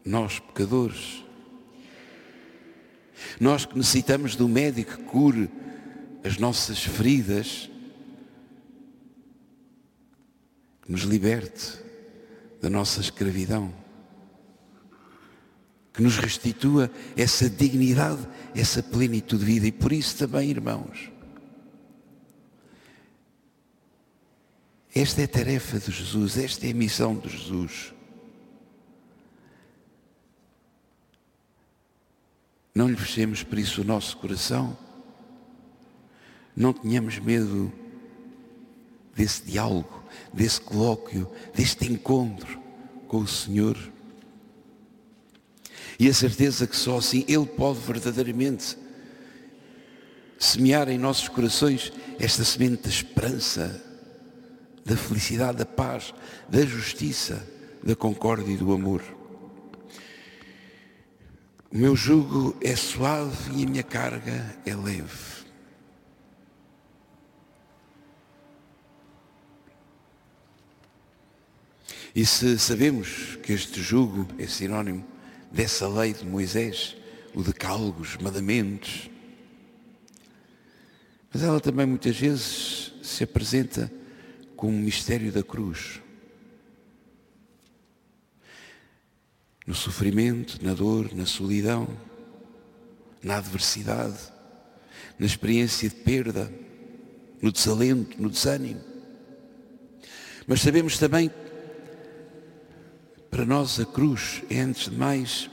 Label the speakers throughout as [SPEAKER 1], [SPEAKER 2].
[SPEAKER 1] nós pecadores. Nós que necessitamos de um médico que cure as nossas feridas, que nos liberte da nossa escravidão, que nos restitua essa dignidade, essa plenitude de vida. E por isso também, irmãos, esta é a tarefa de Jesus, esta é a missão de Jesus. Não lhe fechemos por isso o nosso coração, não tenhamos medo desse diálogo, desse colóquio, deste encontro com o Senhor. E a certeza que só assim Ele pode verdadeiramente semear em nossos corações esta semente da esperança, da felicidade, da paz, da justiça, da concórdia e do amor. O meu jugo é suave e a minha carga é leve. E se sabemos que este jugo é sinónimo dessa lei de Moisés, o decálogo, os mandamentos, mas ela também muitas vezes se apresenta como um mistério da cruz. No sofrimento, na dor, na solidão, na adversidade, na experiência de perda, no desalento, no desânimo. Mas sabemos também, para nós a cruz é antes de mais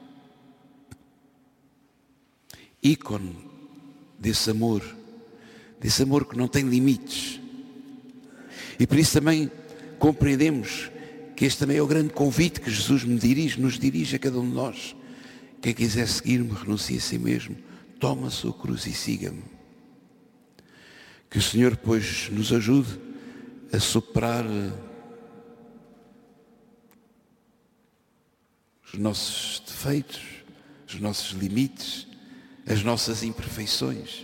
[SPEAKER 1] ícone desse amor que não tem limites. E por isso também compreendemos que este também é o grande convite que Jesus nos dirige a cada um de nós. Quem quiser seguir-me, renuncie a si mesmo, toma a sua cruz e siga-me. Que o Senhor, pois, nos ajude a superar os nossos defeitos, os nossos limites, as nossas imperfeições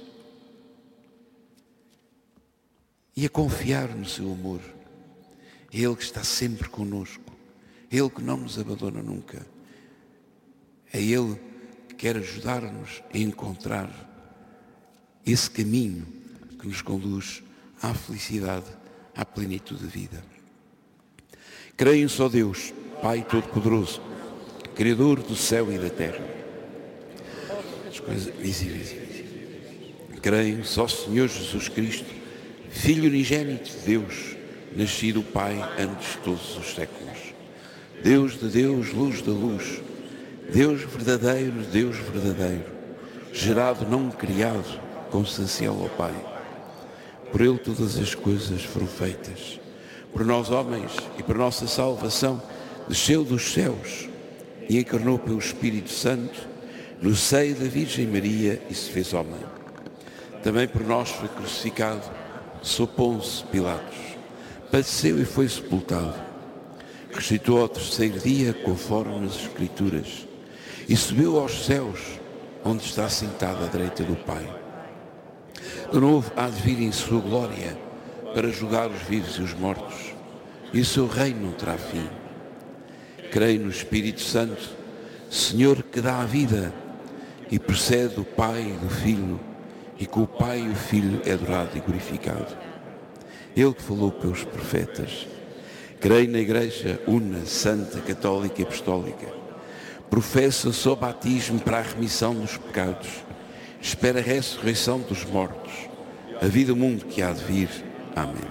[SPEAKER 1] e a confiar no seu amor. É Ele que está sempre conosco, é Ele que não nos abandona nunca, é Ele que quer ajudar-nos a encontrar esse caminho que nos conduz à felicidade, à plenitude de vida. Creio em um só Deus, Pai Todo-Poderoso, Criador do céu e da terra, as coisas visíveis. Creio só Senhor Jesus Cristo, Filho unigênito de Deus, nascido Pai antes de todos os séculos. Deus de Deus, luz da luz, Deus verdadeiro, gerado, não criado, consubstancial ao Pai. Por Ele todas as coisas foram feitas. Por nós homens e por nossa salvação, desceu dos céus e encarnou pelo Espírito Santo no seio da Virgem Maria e se fez homem. Também por nós foi crucificado sob Pôncio Pilatos. Padeceu e foi sepultado. Ressuscitou ao terceiro dia, conforme nas Escrituras, e subiu aos céus, onde está sentado à direita do Pai. De novo há de vir em sua glória para julgar os vivos e os mortos, e o seu reino não terá fim. Creio no Espírito Santo, Senhor que dá a vida e procede do Pai e do Filho, e com o Pai e o Filho é adorado e glorificado. Ele que falou pelos profetas. Creio na Igreja una, santa, católica e apostólica. Professo o seu batismo para a remissão dos pecados. Espera a ressurreição dos mortos, a vida do mundo que há de vir. Amém.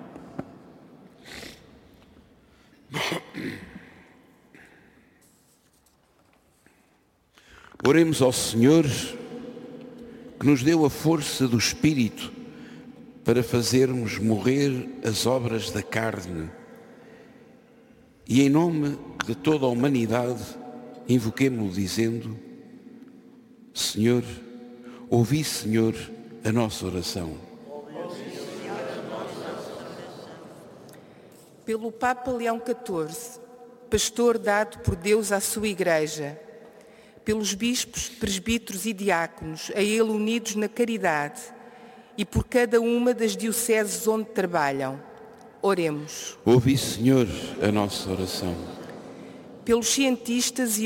[SPEAKER 1] Oremos ao Senhor que nos deu a força do Espírito para fazermos morrer as obras da carne e em nome de toda a humanidade invoquemo-lo dizendo: Senhor, ouvi, Senhor, a nossa oração.
[SPEAKER 2] Pelo Papa Leão XIV, pastor dado por Deus à sua Igreja, pelos bispos, presbíteros e diáconos, a ele unidos na caridade, e por cada uma das dioceses onde trabalham. Oremos.
[SPEAKER 1] Ouvi, Senhor, a nossa oração.
[SPEAKER 2] Pelos cientistas e